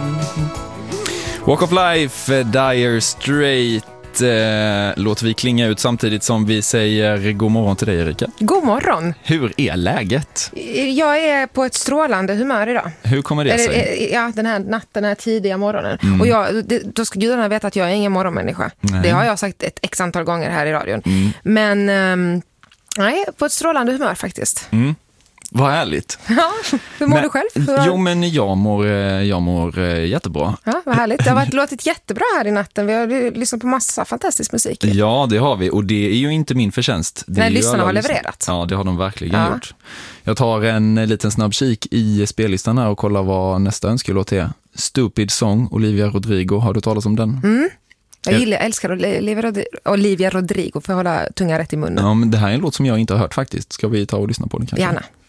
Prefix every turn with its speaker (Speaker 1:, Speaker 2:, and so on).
Speaker 1: Walk of Life, Dire Straits. Låter vi klinga ut samtidigt som vi säger god morgon till dig, Erika.
Speaker 2: God morgon.
Speaker 1: Hur är läget?
Speaker 2: Jag är på ett strålande humör idag.
Speaker 1: Hur kommer det sig?
Speaker 2: Ja, den här tidiga morgonen. Och då ska gudarna veta att jag är ingen morgonmänniska.
Speaker 1: Nej.
Speaker 2: Det har jag sagt ett x antal gånger här i radion. Men nej, på ett strålande humör faktiskt.
Speaker 1: Vad härligt.
Speaker 2: Ja, hur mår du själv?
Speaker 1: Jo, men jag mår jättebra.
Speaker 2: Ja, vad härligt. Det har låtit jättebra här i natten. Vi har lyssnat på massa fantastisk musik.
Speaker 1: Ja, det har vi. Och det är ju inte min förtjänst.
Speaker 2: Nej, lyssnarna har levererat.
Speaker 1: Ja, det har de verkligen gjort. Jag tar en liten snabb kik i spellistan här och kollar vad nästa önskelåt är. Stupid Song, Olivia Rodrigo. Har du talat om den?
Speaker 2: Jag älskar Olivia Rodrigo, för att hålla tungan rätt i munnen.
Speaker 1: Ja, men det här är en låt som jag inte har hört faktiskt. Ska vi ta och lyssna på den kanske?
Speaker 2: Gärna.